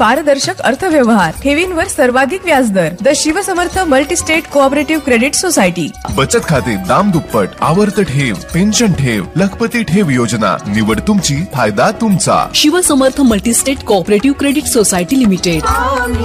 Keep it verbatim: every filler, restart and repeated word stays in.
पारदर्शक अर्थव्यवहार, ठेवींवर सर्वाधिक व्याजदर. The Shivsamarth multi-state cooperative credit society. बचत खाते दाम दुप्पट, आवर्त ठेव, पेन्शन ठेव, लखपती ठेव योजना. निवड तुमची, फायदा तुमचा. Shivsamarth multi-state cooperative credit society limited.